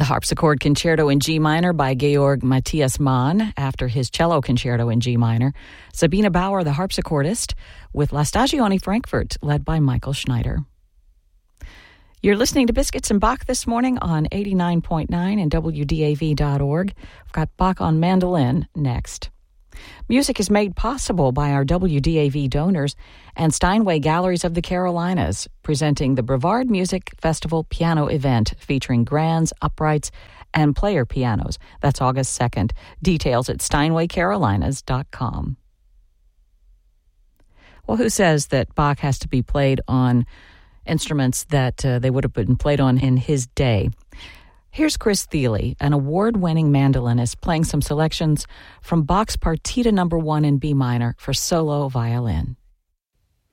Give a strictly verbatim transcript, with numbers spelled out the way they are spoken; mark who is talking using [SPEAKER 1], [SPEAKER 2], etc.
[SPEAKER 1] The Harpsichord Concerto in G minor by Georg Matthias Mann after his cello concerto in G minor. Sabina Bauer, the harpsichordist, with La Stagione Frankfurt, led by Michael Schneider. You're listening to Biscuits and Bach this morning on eighty-nine point nine and W D A V dot org. We've got Bach on mandolin next. Music is made possible by our W D A V donors and Steinway Galleries of the Carolinas, presenting the Brevard Music Festival piano event featuring grands, uprights, and player pianos. That's August second. Details at steinway carolinas dot com. Well, who says that Bach has to be played on instruments that uh, they would have been played on in his day? Here's Chris Thile, an award-winning mandolinist, playing some selections from Bach's Partita Number One in B minor for solo violin.